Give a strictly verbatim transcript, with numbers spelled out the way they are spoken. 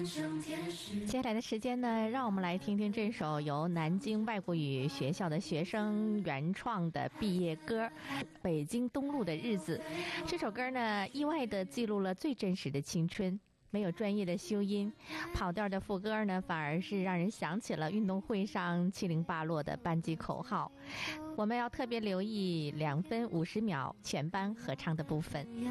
接下来的时间呢，让我们来听听这首由南京外国语学校的学生原创的毕业歌《北京东路的日子》。这首歌呢，意外地记录了最真实的青春，没有专业的修音，跑调的副歌呢，反而是让人想起了运动会上七零八落的班级口号。我们要特别留意两分五十秒全班合唱的部分。